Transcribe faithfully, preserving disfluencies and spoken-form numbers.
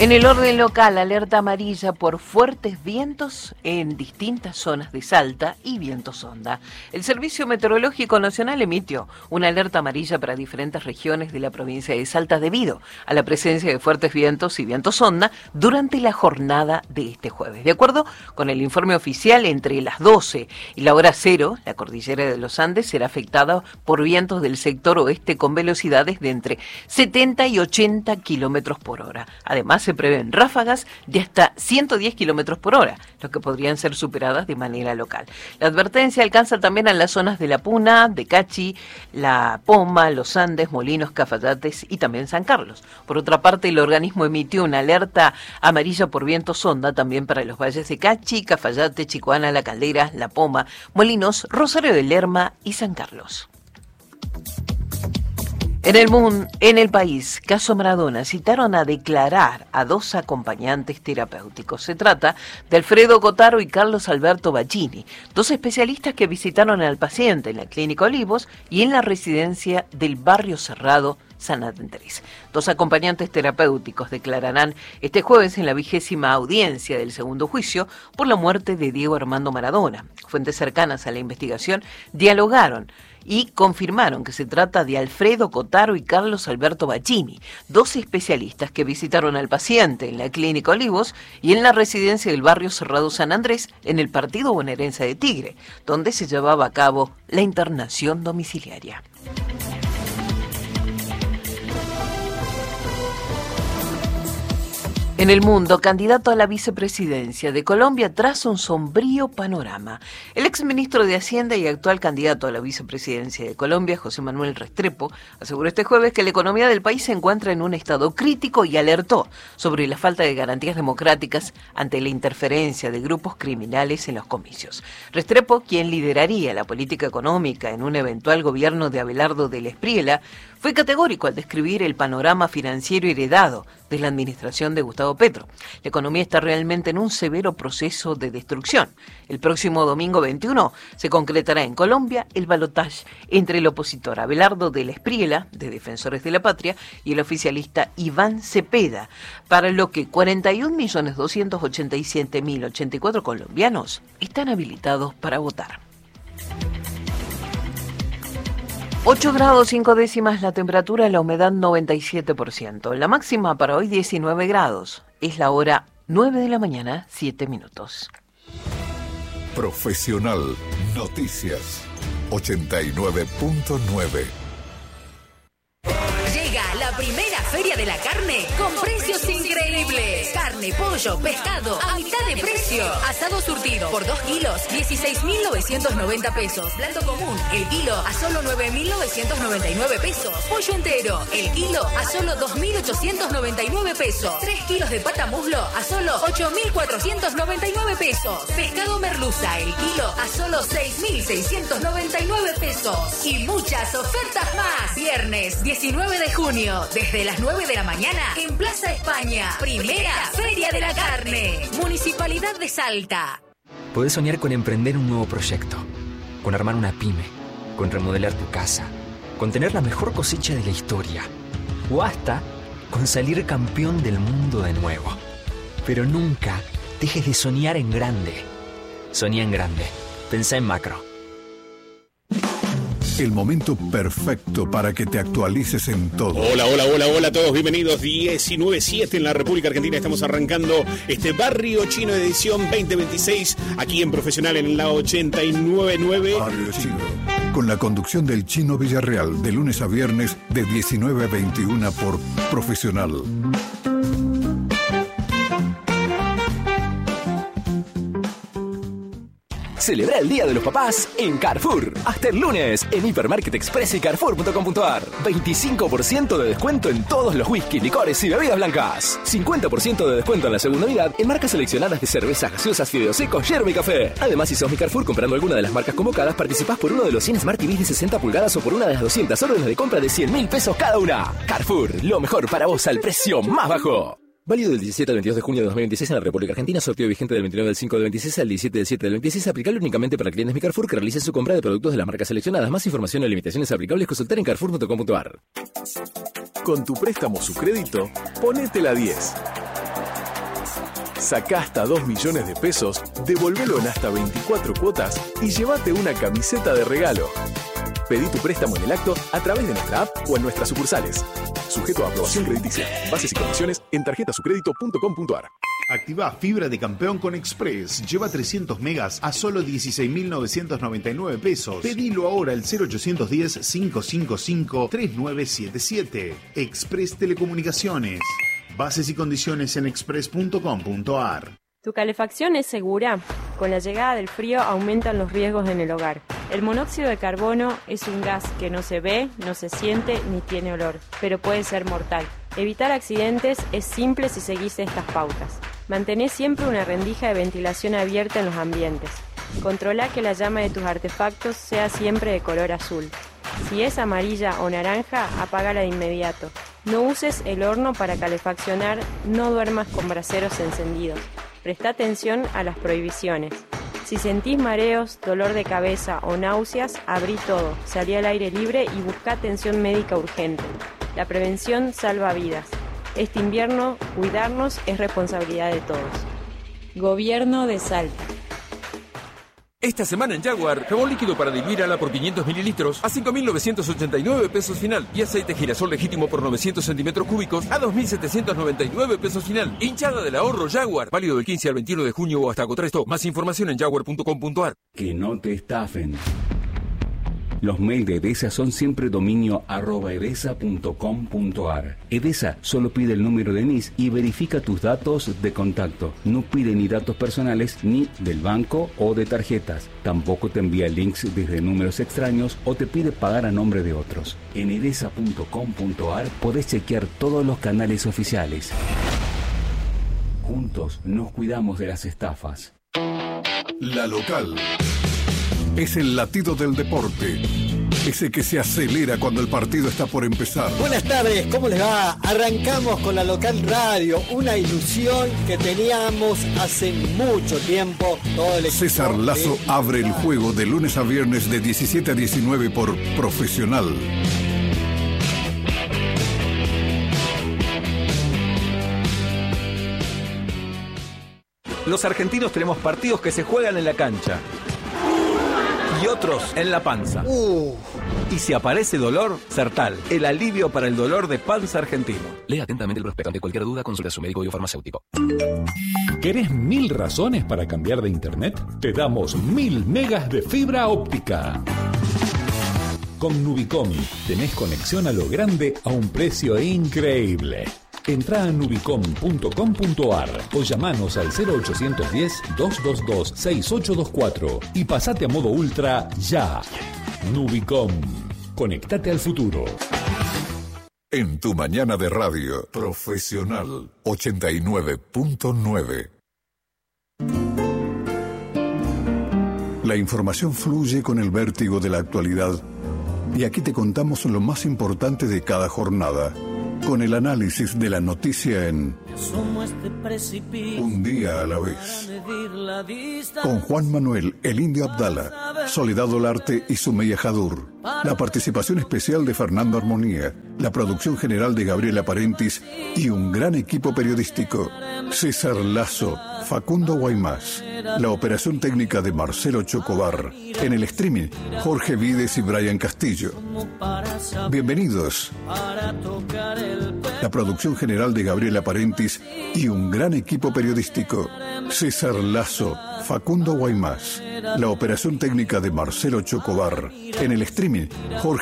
En el orden local, alerta amarilla por fuertes vientos en distintas zonas de Salta y vientos onda. El Servicio Meteorológico Nacional emitió una alerta amarilla para diferentes regiones de la provincia de Salta debido a la presencia de fuertes vientos y vientos onda durante la jornada de este jueves. De acuerdo con el informe oficial, entre las doce y la hora cero, la cordillera de los Andes será afectada por vientos del sector oeste con velocidades de entre setenta y ochenta kilómetros por hora. Además, se prevén ráfagas de hasta ciento diez kilómetros por hora, lo que podrían ser superadas de manera local. La advertencia alcanza también a las zonas de La Puna, de Cachi, La Poma, Los Andes, Molinos, Cafayates y también San Carlos. Por otra parte, el organismo emitió una alerta amarilla por vientos onda también para los valles de Cachi, Cafayate, Chicoana, La Caldera, La Poma, Molinos, Rosario de Lerma y San Carlos. En el mundo, en el país, caso Maradona, citaron a declarar a dos acompañantes terapéuticos. Se trata de Alfredo Cotaro y Carlos Alberto Baggini, dos especialistas que visitaron al paciente en la Clínica Olivos y en la residencia del Barrio Cerrado San Andrés. Dos acompañantes terapéuticos declararán este jueves en la vigésima audiencia del segundo juicio por la muerte de Diego Armando Maradona. Fuentes cercanas a la investigación dialogaron y confirmaron que se trata de Alfredo Cotaro y Carlos Alberto Baggini, dos especialistas que visitaron al paciente en la Clínica Olivos y en la residencia del Barrio Cerrado San Andrés en el partido bonaerense de Tigre, donde se llevaba a cabo la internación domiciliaria. En el mundo, candidato a la vicepresidencia de Colombia traza un sombrío panorama. El exministro de Hacienda y actual candidato a la vicepresidencia de Colombia, José Manuel Restrepo, aseguró este jueves que la economía del país se encuentra en un estado crítico y alertó sobre la falta de garantías democráticas ante la interferencia de grupos criminales en los comicios. Restrepo, quien lideraría la política económica en un eventual gobierno de Abelardo del Espriella, fue categórico al describir el panorama financiero heredado de la administración de Gustavo Petro. La economía está realmente en un severo proceso de destrucción. El próximo domingo veintiuno se concretará en Colombia el balotaje entre el opositor Abelardo del Espriella, de Defensores de la Patria, y el oficialista Iván Cepeda, para lo que cuarenta y un millones doscientos ochenta y siete mil ochenta y cuatro colombianos están habilitados para votar. ocho grados cinco décimas la temperatura, la humedad noventa y siete por ciento. La máxima para hoy diecinueve grados. Es la hora nueve de la mañana, siete minutos. Profesional Noticias ochenta y nueve punto nueve. Llega la primera Feria de la Carne con precios increíbles. Carne, pollo, pescado a mitad de precio. Asado surtido por dos kilos, dieciséis mil novecientos noventa pesos. Plato común, el kilo a solo nueve mil novecientos noventa y nueve pesos. Pollo entero, el kilo a solo dos mil ochocientos noventa y nueve pesos. tres kilos de pata muslo a solo ocho mil cuatrocientos noventa y nueve pesos. Pescado merluza, el kilo a solo seis mil seiscientos noventa y nueve pesos. Y muchas ofertas más. Viernes diecinueve de junio, desde las nueve de la mañana, en Plaza España. Primera Feria de la Carne. Municipalidad de Salta. Podés soñar con emprender un nuevo proyecto, con armar una pyme, con remodelar tu casa, con tener la mejor cosecha de la historia, o hasta con salir campeón del mundo de nuevo. Pero nunca dejes de soñar en grande. Soñá en grande. Pensá en macro. El momento perfecto para que te actualices en todo. Hola, hola, hola, hola a todos, bienvenidos. diecinueve siete en la República Argentina. Estamos arrancando este Barrio Chino edición veinte veintiséis aquí en Profesional en la ochenta y nueve punto nueve. Barrio Chino, con la conducción del Chino Villarreal, de lunes a viernes de diecinueve a veintiuno por Profesional. Celebra el Día de los Papás en Carrefour. Hasta el lunes en Hipermarket Express y Carrefour punto com punto ar. veinticinco por ciento de descuento en todos los whisky, licores y bebidas blancas. cincuenta por ciento de descuento en la segunda unidad en marcas seleccionadas de cervezas, gaseosas, fideos secos, yerba y café. Además, si sos mi Carrefour comprando alguna de las marcas convocadas, participás por uno de los cien Smart T Vs de sesenta pulgadas o por una de las doscientas órdenes de compra de cien mil pesos cada una. Carrefour, lo mejor para vos al precio más bajo. Válido del diecisiete al veintidós de junio de dos mil veintiséis en la República Argentina. Sorteo vigente del veintinueve del cinco del veintiséis al diecisiete del siete del veintiséis. Aplicable únicamente para clientes Mi Carrefour que realicen su compra de productos de las marcas seleccionadas. Más información y limitaciones aplicables consultar en carrefour punto com punto ar. Con tu préstamo Su Crédito, ponete la diez. Sacá hasta dos millones de pesos, devolvelo en hasta veinticuatro cuotas y llévate una camiseta de regalo. Pedí tu préstamo en el acto a través de nuestra app o en nuestras sucursales. Sujeto a aprobación crediticia. Bases y condiciones en tarjeta su crédito punto com punto a r. Activa fibra de campeón con Express. Lleva trescientos megas a solo dieciséis mil novecientos noventa y nueve pesos. Pedilo ahora al cero ochocientos diez, cinco cinco cinco, tres nueve siete siete. Express Telecomunicaciones. Bases y condiciones en express punto com punto a r. ¿Tu calefacción es segura? Con la llegada del frío aumentan los riesgos en el hogar. El monóxido de carbono es un gas que no se ve, no se siente ni tiene olor, pero puede ser mortal. Evitar accidentes es simple si seguís estas pautas. Mantené siempre una rendija de ventilación abierta en los ambientes. Controla que la llama de tus artefactos sea siempre de color azul. Si es amarilla o naranja, apágala de inmediato. No uses el horno para calefaccionar, no duermas con braseros encendidos. Presta atención a las prohibiciones. Si sentís mareos, dolor de cabeza o náuseas, abrí todo, salí al aire libre y busca atención médica urgente. La prevención salva vidas. Este invierno, cuidarnos es responsabilidad de todos. Gobierno de Salta. Esta semana en Jaguar, jabón líquido para diluir ala por quinientos mililitros a cinco mil novecientos ochenta y nueve pesos final y aceite girasol legítimo por novecientos centímetros cúbicos a dos mil setecientos noventa y nueve pesos final. Hinchada del ahorro Jaguar, válido del quince al veintiuno de junio o hasta agotar stock. Más información en jaguar punto com punto a r. Que no te estafen. Los mails de Edesa son siempre dominio arroba edesa punto com punto a r. Edesa solo pide el número de N I S y verifica tus datos de contacto. No pide ni datos personales ni del banco o de tarjetas. Tampoco te envía links desde números extraños o te pide pagar a nombre de otros. En edesa punto com punto a r podés chequear todos los canales oficiales. Juntos nos cuidamos de las estafas. La Local. Es el latido del deporte. Ese que se acelera cuando el partido está por empezar. Buenas tardes, ¿cómo les va? Arrancamos con La Local Radio, una ilusión que teníamos hace mucho tiempo. Todo el César Lazo de... abre el juego de lunes a viernes de diecisiete a diecinueve por Profesional. Los argentinos tenemos partidos que se juegan en la cancha y otros en la panza. Uh. Y si aparece dolor, Sertal, el alivio para el dolor de panza argentino. Lea atentamente el prospecto. Ante cualquier duda, consulte a su médico biofarmacéutico. ¿Querés mil razones para cambiar de internet? Te damos mil megas de fibra óptica. Con Nubicom tenés conexión a lo grande a un precio increíble. Entrá a nubicom punto com punto a r o llamanos al cero ochocientos diez, doscientos veintidós, sesenta y ocho veinticuatro y pasate a modo ultra ya. Nubicom. Conectate al futuro. En tu mañana de radio, Profesional ochenta y nueve punto nueve. La información fluye con el vértigo de la actualidad y aquí te contamos lo más importante de cada jornada. Con el análisis de la noticia en Un día a la vez. Con Juan Manuel, el Indio Abdala, Soledad Olarte y Sumeya Jadur. La participación especial de Fernando Armonía, la producción general de Gabriela Parentis y un gran equipo periodístico. César Lazo, Facundo Guaymás. La operación técnica de Marcelo Chocobar. En el streaming, Jorge Vides y Brian Castillo. Bienvenidos. La producción general de Gabriela Parentis y un gran equipo periodístico. César Lazo, Facundo Guaymás. La operación técnica de Marcelo Chocobar. En el streaming, Jorge